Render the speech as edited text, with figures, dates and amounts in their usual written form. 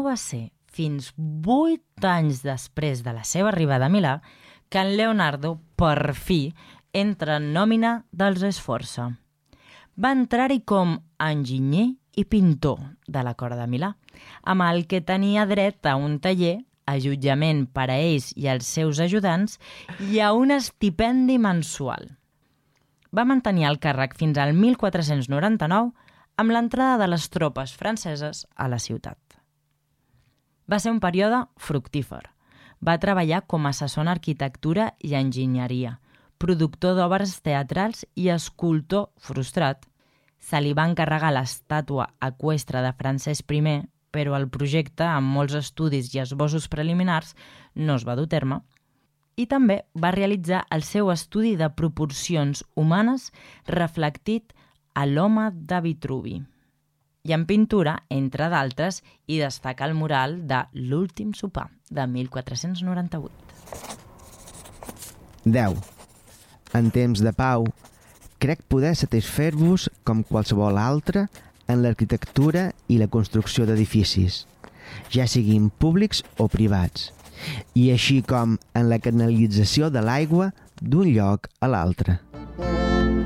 va ser fins 8 anys després de la seva arribada a Milà que en Leonardo, per fi, entra en nòmina dels Sforza. Va entrar-hi com enginyer i pintor de la cort de Milà, amb el que tenia dret a un taller, allotjament per a ells i els seus ajudants i a un estipendi mensual. Va mantenir el càrrec fins al 1499 amb l'entrada de les tropes franceses a la ciutat. Va ser un període fructífer. Va treballar com a assessor en arquitectura i enginyeria, productor d'obres teatrals i escultor frustrat. Se li va encarregar l'estàtua eqüestre de Francesc I, però el projecte, amb molts estudis i esbossos preliminars, no es va dur a terme. I també va realitzar el seu estudi de proporcions humanes reflectit a l'home de Vitruvi. I en pintura, entre d'altres, hi destaca el mural de L'últim sopar, de 1498. 10. En temps de pau, crec poder satisfer-vos com qualsevol altre en l'arquitectura i la construcció d'edificis, ja siguin públics o privats, i així com en la canalització de l'aigua d'un lloc a l'altre.